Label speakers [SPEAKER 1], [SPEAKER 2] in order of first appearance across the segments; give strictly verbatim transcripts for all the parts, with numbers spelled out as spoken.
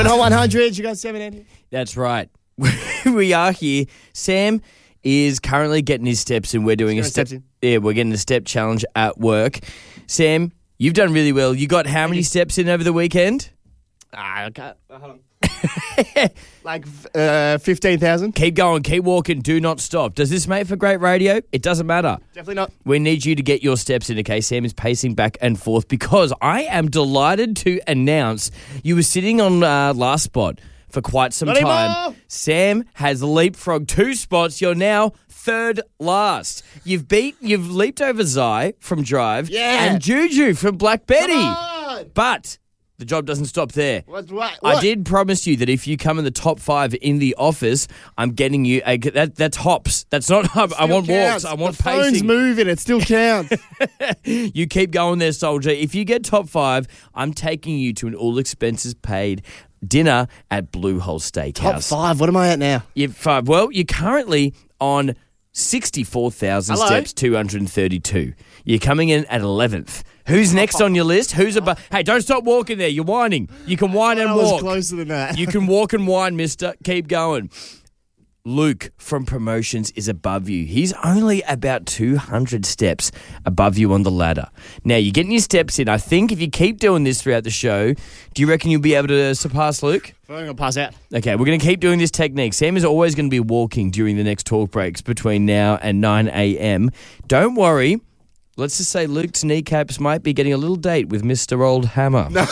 [SPEAKER 1] We're not one hundred. You got seven eighty.
[SPEAKER 2] That's right. We are here. Sam is currently getting his steps in. We're doing a step. Yeah, we're getting a step challenge at work. Sam, you've done really well. You got how many steps in over the weekend?
[SPEAKER 1] Ah, okay. Hold on. Like uh, fifteen thousand.
[SPEAKER 2] Keep going. Keep walking. Do not stop. Does this make for great radio? It doesn't matter.
[SPEAKER 1] Definitely not.
[SPEAKER 2] We need you to get your steps in, okay? Sam is pacing back and forth because I am delighted to announce you were sitting on uh, last spot for quite some
[SPEAKER 1] Not
[SPEAKER 2] time.
[SPEAKER 1] anymore.
[SPEAKER 2] Sam has leapfrogged two spots. You're now third last. You've beat, you've leaped over Zai from Drive
[SPEAKER 1] Yeah.
[SPEAKER 2] and Juju from Black Betty.
[SPEAKER 1] Come on.
[SPEAKER 2] But the job doesn't stop there.
[SPEAKER 1] What, what,
[SPEAKER 2] I
[SPEAKER 1] what?
[SPEAKER 2] did promise you that if you come in the top five in the office, I'm getting you a, that. That's hops. That's not. I, I want
[SPEAKER 1] Counts.
[SPEAKER 2] walks. I want
[SPEAKER 1] the
[SPEAKER 2] pacing.
[SPEAKER 1] phone's moving. It still counts.
[SPEAKER 2] You keep going there, soldier. If you get top five, I'm taking you to an all expenses paid dinner at Blue Hole Steakhouse.
[SPEAKER 1] Top five. What am I at now?
[SPEAKER 2] You're five. Well, you're currently on sixty-four thousand
[SPEAKER 1] Hello?
[SPEAKER 2] steps, two hundred thirty-two. You're coming in at eleventh. Who's next on your list? Who's above? Hey, don't stop walking there. You're whining. You can whine and
[SPEAKER 1] I was
[SPEAKER 2] walk.
[SPEAKER 1] closer than that.
[SPEAKER 2] You can walk and whine, mister. Keep going. Luke from Promotions is above you. He's only about two hundred steps above you on the ladder. Now, you're getting your steps in. I think if you keep doing this throughout the show, do you reckon you'll be able to surpass Luke?
[SPEAKER 1] I'm going to pass out.
[SPEAKER 2] Okay, we're going to keep doing this technique. Sam is always going to be walking during the next talk breaks between now and nine a.m. Don't worry. Let's just say Luke's kneecaps might be getting a little date with Mister Old Hammer. No.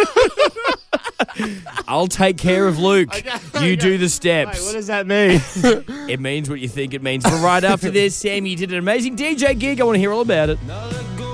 [SPEAKER 2] I'll take care of Luke.
[SPEAKER 1] Okay,
[SPEAKER 2] you
[SPEAKER 1] okay.
[SPEAKER 2] do the steps.
[SPEAKER 1] Wait, what does that mean?
[SPEAKER 2] It means what you think it means. But right after this, Sam, you did an amazing D J gig. I want to hear all about it.